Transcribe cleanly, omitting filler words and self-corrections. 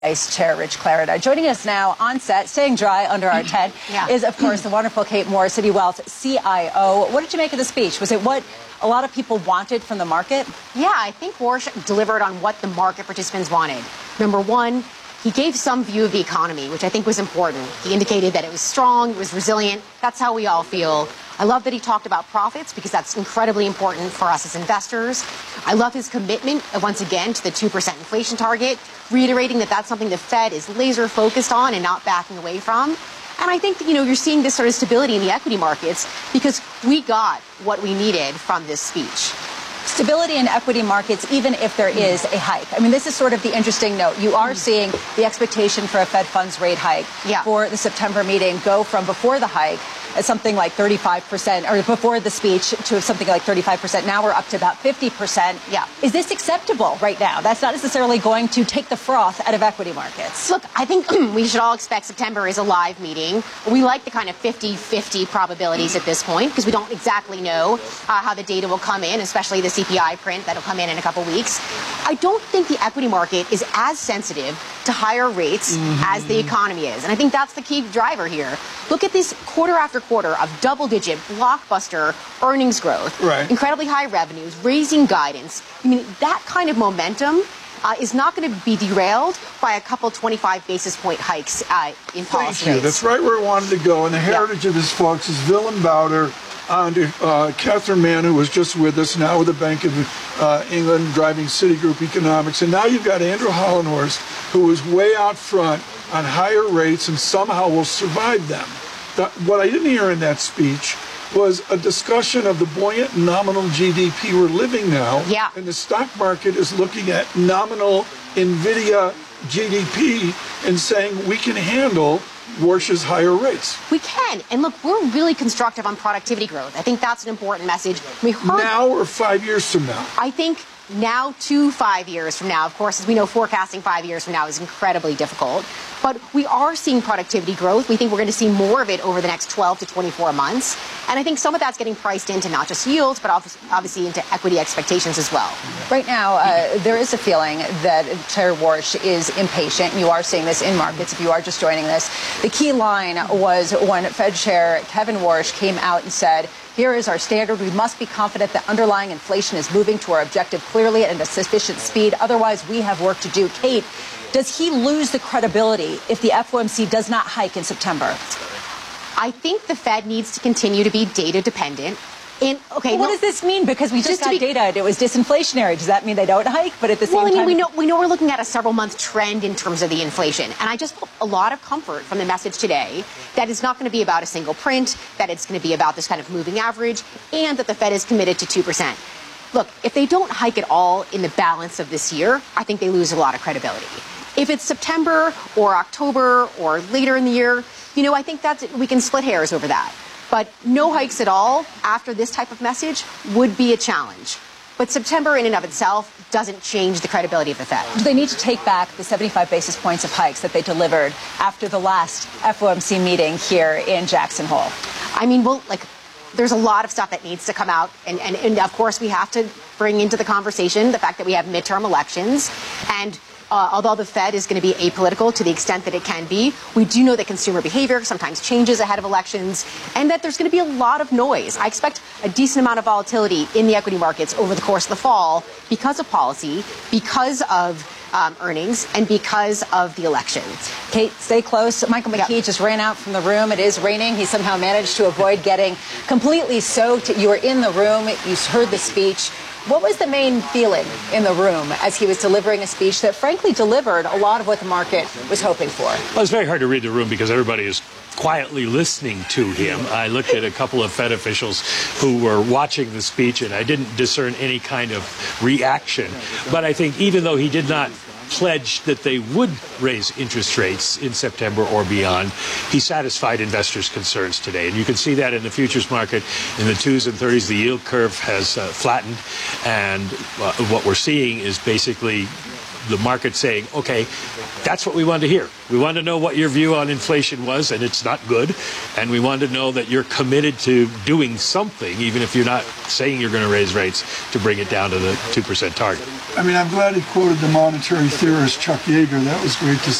Vice Chair Rich Clarida. Joining us now on set, staying dry under our tent, is, of course, the wonderful Kate Moore, Citi Wealth CIO. What did you make of the speech? Was it what a lot of people wanted from the market? Yeah, I think Warsh delivered on what the market participants wanted. Number one, he gave some view of the economy, which I think was important. He indicated that it was strong, it was resilient. That's how we all feel. I love that he talked about profits because that's incredibly important for us as investors. I love his commitment, once again, to the 2% inflation target, reiterating that that's something the Fed is laser focused on and not backing away from. And I think, you're seeing this sort of stability in the equity markets because we got what we needed from this speech. Stability in equity markets, even if there is a hike. I mean, this is sort of the interesting note. You are seeing the expectation for a Fed funds rate hike for the September meeting go from before the hike at something like 35%, or before the speech to something like 35%. Now we're up to about 50%. Yeah. Is this acceptable right now? That's not necessarily going to take the froth out of equity markets. Look, I think we should all expect September is a live meeting. We like the kind of 50-50 probabilities at this point because we don't exactly know how the data will come in, especially the CPI print that'll come in a couple weeks. I don't think the equity market is as sensitive to higher rates as the economy is. And I think that's the key driver here. Look at this quarter after quarter of double-digit blockbuster earnings growth, incredibly high revenues, raising guidance. I mean, that kind of momentum is not going to be derailed by a couple 25 basis point hikes in policy. Thank you. That's right where I wanted to go. And the heritage of his folks is Willem Bouder, Catherine Mann, who was just with us, now with the Bank of England, driving Citigroup Economics. And now you've got Andrew Hollenhorst, who is way out front on higher rates and somehow will survive them. What I didn't hear in that speech was a discussion of the buoyant nominal GDP we're living now. Yeah. And the stock market is looking at nominal NVIDIA GDP and saying we can handle Warsh's higher rates. We can. And look, we're really constructive on productivity growth. I think that's an important message. Now or 5 years from now? I think now to 5 years from now. Of course, as we know, forecasting 5 years from now is incredibly difficult. But we are seeing productivity growth. We think we're going to see more of it over the next 12 to 24 months. And I think some of that's getting priced into not just yields, but obviously into equity expectations as well. Right now, there is a feeling that Chair Warsh is impatient. You are seeing this in markets if you are just joining this. The key line was when Fed Chair Kevin Warsh came out and said, "Here is our standard. We must be confident that underlying inflation is moving to our objective clearly and at a sufficient speed. Otherwise, we have work to do." Kate, does he lose the credibility if the FOMC does not hike in September? I think the Fed needs to continue to be data dependent. And, what does this mean? Because we just got data and it was disinflationary. Does that mean they don't hike? But at the same time, we know we're looking at a several-month trend in terms of the inflation. And I just felt a lot of comfort from the message today that it's not going to be about a single print, that it's going to be about this kind of moving average, and that the Fed is committed to 2%. Look, if they don't hike at all in the balance of this year, I think they lose a lot of credibility. If it's September or October or later in the year, I think we can split hairs over that. But no hikes at all after this type of message would be a challenge. But September in and of itself doesn't change the credibility of the Fed. Do they need to take back the 75 basis points of hikes that they delivered after the last FOMC meeting here in Jackson Hole? I mean, there's a lot of stuff that needs to come out. And of course, we have to bring into the conversation the fact that we have midterm elections. And although the Fed is going to be apolitical to the extent that it can be, we do know that consumer behavior sometimes changes ahead of elections and that there's going to be a lot of noise. I expect a decent amount of volatility in the equity markets over the course of the fall because of policy, because of earnings, and because of the elections. Kate, stay close. Michael McKee just ran out from the room. It is raining. He somehow managed to avoid getting completely soaked. You were in the room. You heard the speech. What was the main feeling in the room as he was delivering a speech that frankly delivered a lot of what the market was hoping for? Well, it's very hard to read the room because everybody is quietly listening to him. I looked at a couple of Fed officials who were watching the speech, and I didn't discern any kind of reaction. But I think even though he did not pledge that they would raise interest rates in September or beyond, he satisfied investors' concerns today. And you can see that in the futures market. In the 2s and 30s, the yield curve has flattened. And what we're seeing is basically the market saying, okay, that's what we wanted to hear. We wanted to know what your view on inflation was, and it's not good. And we wanted to know that you're committed to doing something, even if you're not saying you're going to raise rates, to bring it down to the 2% target. I mean, I'm glad he quoted the monetary theorist Chuck Yeager. That was great to see.